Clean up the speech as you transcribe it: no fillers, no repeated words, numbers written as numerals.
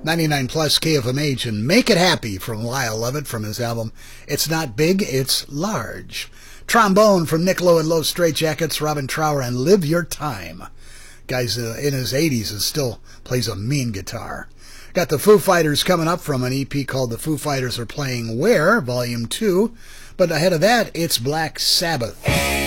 99 plus KFMH and Make It Happy from Lyle Lovett from his album It's Not Big, It's Large. Trombone from Nick Lowe and Low Straitjackets, Robin Trower, and Live Your Time. Guy's in his 80s and still plays a mean guitar. Got the Foo Fighters coming up from an EP called The Foo Fighters Are Playing Where, Volume 2. But ahead of that, it's Black Sabbath.